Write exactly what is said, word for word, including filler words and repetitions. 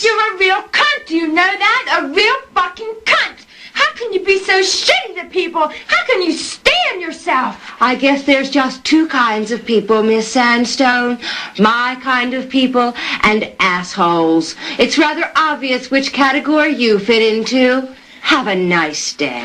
You're a real cunt, do you know that? A real fucking cunt. How can you be so shitty to people? How can you stand yourself? I guess there's just two kinds of people, Miss Sandstone. My kind of people and assholes. It's rather obvious which category you fit into. Have a nice day.